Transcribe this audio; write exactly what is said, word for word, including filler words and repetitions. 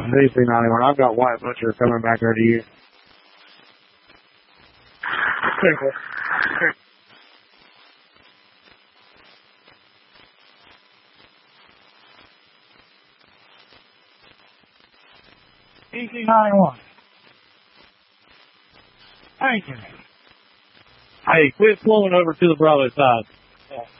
D C ninety-one, I've got White Butcher coming back there to you. D C ninety-one. Thank you. Hey, quit flowing over to the Bravo side. Yeah.